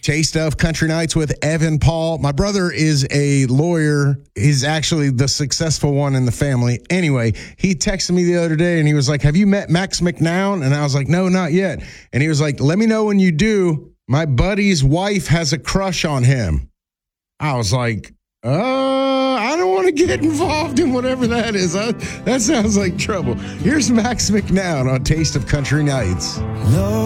Taste of Country Nights with Evan Paul. My brother is a lawyer. He's actually the successful one in the family. Anyway, he texted me the other day and he was like, have you met Max McNown? And I was like, no, not yet. And he was like, let me know when you do. My buddy's wife has a crush on him. I was like, I don't want to get involved in whatever that is. That sounds like trouble. Here's Max McNown on Taste of Country Nights.